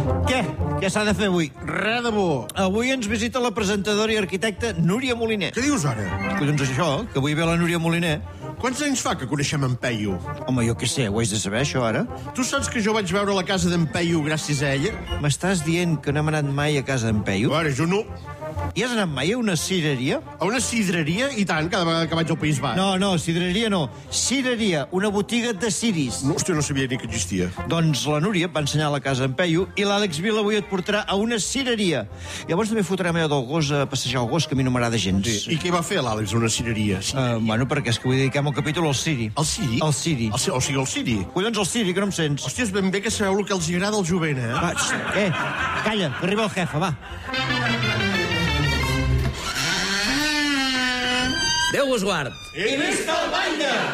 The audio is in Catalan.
Què? Què s'ha de fer avui? Res de bo. Avui ens visita la presentadora i arquitecta Núria Moliner. Què dius ara? Collons, això, que avui ve la Núria Moliner. Quants anys fa que coneixem en Peyu? Home, jo què sé, ho haig de saber, això, ara? Tu saps que jo vaig veure la casa d'en Peyu gràcies a ella? M'estàs dient que no hem anat mai a casa d'en Peyu? Ara, jo no. I has anat mai a una cireria? A una sidreria? I tant, cada vegada que vaig al País Basc. No, cireria no. Cireria, una botiga de ciris. No, hòstia, no sabia ni que existia. Doncs la Núria va ensenyar la casa en Peyu i l'Àlex Vila avui et portarà a una cireria. Llavors també fotrem allò del gos a passejar el gos, que a mi no m'agrada gens. Sí. I què va fer l'Àlex a una cireria? Bueno, perquè és que avui dediquem el capítol al ciri. El Siri? El Siri. O sigui, el Siri? Collons, el Siri, que no em sents. Hòstia, és ben bé que sabeu el que els agrada al jovent, eh? Va, calla, que arriba el jefe, va. Déu vos guard. I visca el Batlle!